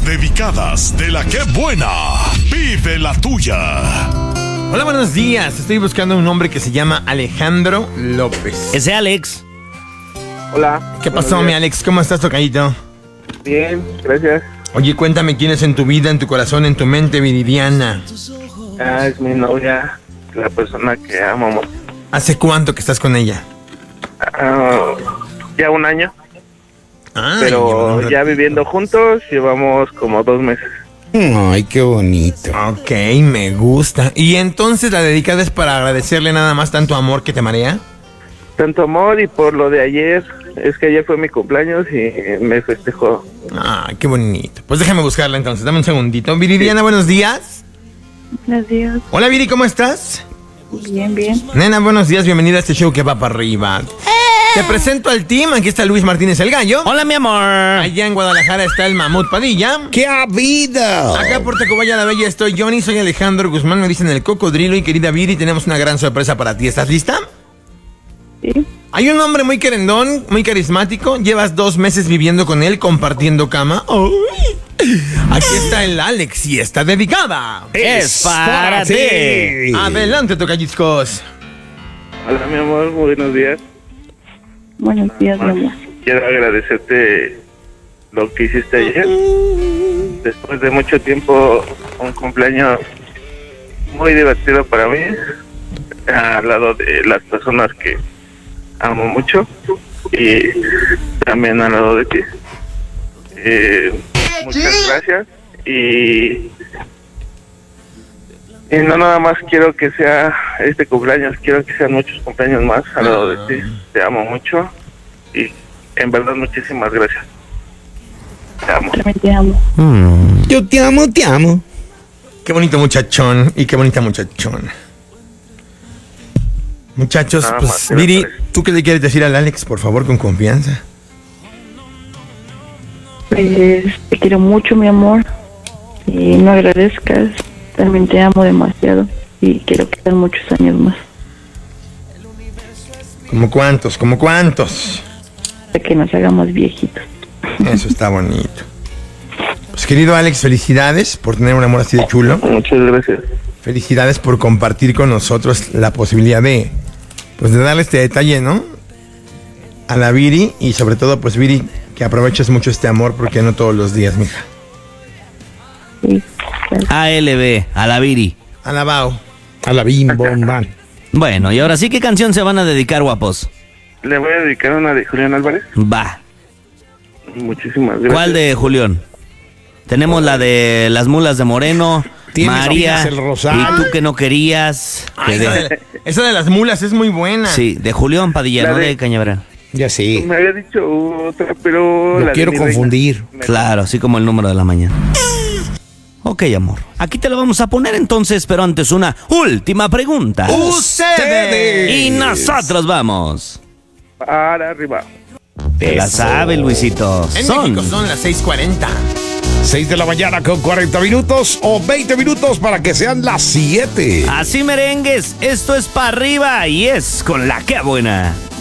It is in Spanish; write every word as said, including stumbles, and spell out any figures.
Las dedicadas de la que buena. Vive la tuya. Hola, buenos días. Estoy buscando un hombre que se llama Alejandro López. Ese Alex. Hola. ¿Qué pasó, mi Alex? ¿Cómo estás, tocayito? Bien, gracias. Oye, cuéntame quién es en tu vida, en tu corazón, en tu mente, Viridiana. Ah, es mi novia, la persona que amamos. ¿Hace cuánto que estás con ella? Ah, ya un año, Ah, pero llevan un ya ratito. viviendo juntos llevamos como dos meses. Ay, qué bonito. Ok, me gusta. ¿Y entonces la dedicada es para agradecerle nada más tanto amor que te marea? Tanto amor, y por lo de ayer, es que ayer fue mi cumpleaños y me festejó. Ah, qué bonito. Pues déjame buscarla entonces, dame un segundito. Viridiana, buenos días. Buenos días. Hola, Viri, ¿cómo estás? Bien, bien. Nena, buenos días, bienvenida a este show que va para arriba. Te presento al team, aquí está Luis Martínez el Gallo. Hola, mi amor. Allá en Guadalajara está el Mamut Padilla. ¡Qué ha habido! Acá por Tacubaya la Bella estoy Johnny, soy Alejandro Guzmán, me dicen el Cocodrilo. Y querida Viri, tenemos una gran sorpresa para ti. ¿Estás lista? Sí. Hay un hombre muy querendón, muy carismático. Llevas dos meses viviendo con él, compartiendo cama. ¡Ay! Aquí está el Alex y está dedicada. Es para ti. Adelante, tocayiscos. Hola, mi amor, muy buenos días. Buenos días, mi amor. Quiero agradecerte lo que hiciste ayer. Después de mucho tiempo, un cumpleaños muy divertido para mí, al lado de las personas que amo mucho y también al lado de ti. Eh, muchas gracias y, y no nada más quiero que sea este cumpleaños, quiero que sean muchos cumpleaños más al lado de ti. Te amo mucho y en verdad muchísimas gracias. Te amo. También te amo. Yo te amo, te amo. Qué bonito muchachón y qué bonita muchachona. Muchachos, Nada pues más, ¿qué Viri, les parece? ¿tú qué le quieres decir al Alex, por favor, con confianza? Pues te quiero mucho, mi amor. Y no agradezcas. También te amo demasiado. Y quiero que sean muchos años más. ¿Cómo cuántos? ¿Cómo cuántos? Para que nos hagamos viejitos. Eso está bonito. Pues querido Alex, felicidades por tener un amor así de chulo. Muchas gracias. Felicidades por compartir con nosotros la posibilidad de, pues de darle este detalle, ¿no? A la Viri y sobre todo, pues Viri, que aproveches mucho este amor porque no todos los días, mija. Sí, gracias. A L B, a la Viri. Alabao. A la bim bomba. Bueno, y ahora sí, ¿qué canción se van a dedicar, guapos? Le voy a dedicar una de Julián Álvarez. Va. Muchísimas gracias. ¿Cuál de Julián? Tenemos la de Las Mulas de Moreno, Tienes María, el rosario. y tú que no querías. Ay, que esa, de- de, esa de las mulas es muy buena. sí, de Julián Padilla, La no de- de Cañaveral. Ya sí. Me había dicho otra, pero... la No de quiero mi reina. confundir. Me- Claro, así como el número de la mañana. Ok, amor. Aquí te lo vamos a poner entonces, pero antes una última pregunta. ¡Ustedes! Y nosotros vamos. Para arriba. Te la sabe, Luisito. En Son México son las seis cuarenta. seis de la mañana con cuarenta minutos o veinte minutos para que sean las siete. así merengues. Esto es para arriba y es con la que buena.